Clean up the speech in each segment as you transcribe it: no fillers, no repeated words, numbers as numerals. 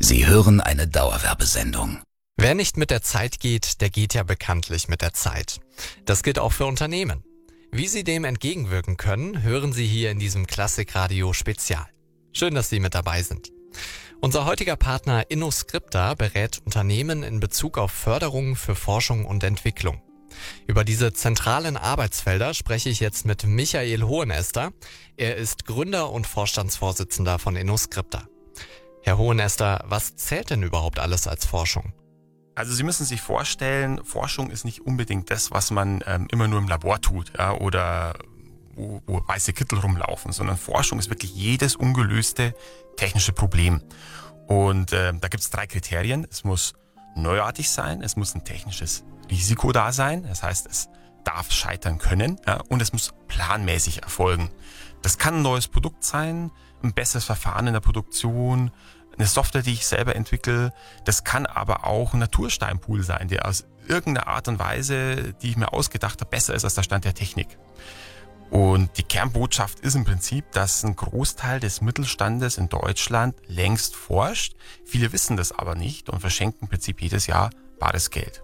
Sie hören eine Dauerwerbesendung. Wer nicht mit der Zeit geht, der geht ja bekanntlich mit der Zeit. Das gilt auch für Unternehmen. Wie Sie dem entgegenwirken können, hören Sie hier in diesem Klassikradio Spezial. Schön, dass Sie mit dabei sind. Unser heutiger Partner InnoScripta berät Unternehmen in Bezug auf Förderung für Forschung und Entwicklung. Über diese zentralen Arbeitsfelder spreche ich jetzt mit Michael Hohenester. Er ist Gründer und Vorstandsvorsitzender von InnoScripta. Herr Hohenester, was zählt denn überhaupt alles als Forschung? Also Sie müssen sich vorstellen, Forschung ist nicht unbedingt das, was man immer nur im Labor tut, ja, oder wo weiße Kittel rumlaufen, sondern Forschung ist wirklich jedes ungelöste technische Problem. Und da gibt es 3 Kriterien. Es muss neuartig sein, es muss ein technisches Risiko da sein, das heißt, es darf scheitern können, ja, und es muss planmäßig erfolgen. Das kann ein neues Produkt sein, ein besseres Verfahren in der Produktion, eine Software, die ich selber entwickle. Das kann aber auch ein Natursteinpool sein, der aus irgendeiner Art und Weise, die ich mir ausgedacht habe, besser ist als der Stand der Technik. Und die Kernbotschaft ist im Prinzip, dass ein Großteil des Mittelstandes in Deutschland längst forscht. Viele wissen das aber nicht und verschenken im Prinzip jedes Jahr bares Geld.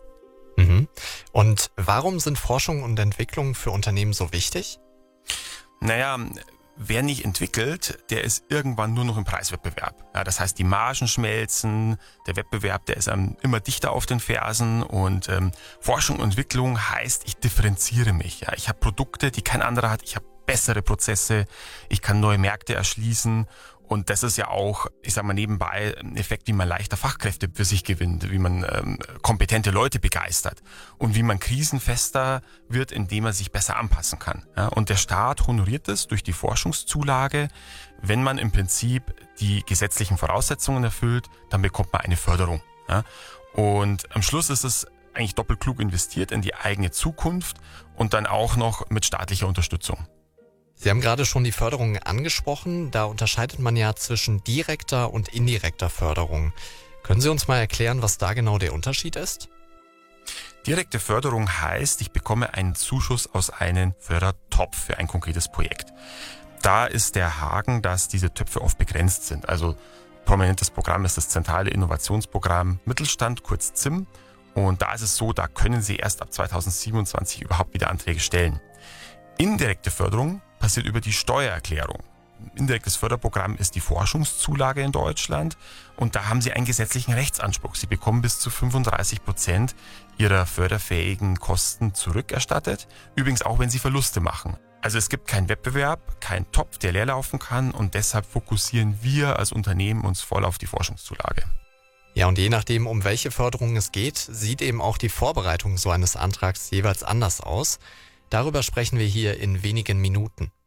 Und warum sind Forschung und Entwicklung für Unternehmen so wichtig? Naja, wer nicht entwickelt, der ist irgendwann nur noch im Preiswettbewerb. Ja, das heißt, die Margen schmelzen, der Wettbewerb, der ist immer dichter auf den Fersen und Forschung und Entwicklung heißt, ich differenziere mich. Ja, ich habe Produkte, die kein anderer hat, ich habe bessere Prozesse, ich kann neue Märkte erschließen und das ist ja auch, ich sag mal nebenbei, ein Effekt, wie man leichter Fachkräfte für sich gewinnt, wie man kompetente Leute begeistert und wie man krisenfester wird, indem man sich besser anpassen kann. Ja, und der Staat honoriert es durch die Forschungszulage. Wenn man im Prinzip die gesetzlichen Voraussetzungen erfüllt, dann bekommt man eine Förderung. Ja, und am Schluss ist es eigentlich doppelt klug investiert in die eigene Zukunft und dann auch noch mit staatlicher Unterstützung. Sie haben gerade schon die Förderung angesprochen. Da unterscheidet man ja zwischen direkter und indirekter Förderung. Können Sie uns mal erklären, was da genau der Unterschied ist? Direkte Förderung heißt, ich bekomme einen Zuschuss aus einem Fördertopf für ein konkretes Projekt. Da ist der Haken, dass diese Töpfe oft begrenzt sind. Also prominentes Programm ist das Zentrale Innovationsprogramm Mittelstand, kurz ZIM. Und da ist es so, da können Sie erst ab 2027 überhaupt wieder Anträge stellen. Indirekte Förderung passiert über die Steuererklärung. Indirektes Förderprogramm ist die Forschungszulage in Deutschland und da haben Sie einen gesetzlichen Rechtsanspruch. Sie bekommen bis zu 35% Ihrer förderfähigen Kosten zurückerstattet, übrigens auch wenn Sie Verluste machen. Also es gibt keinen Wettbewerb, keinen Topf, der leer laufen kann und deshalb fokussieren wir als Unternehmen uns voll auf die Forschungszulage. Ja, und je nachdem, um welche Förderung es geht, sieht eben auch die Vorbereitung so eines Antrags jeweils anders aus. Darüber sprechen wir hier in wenigen Minuten.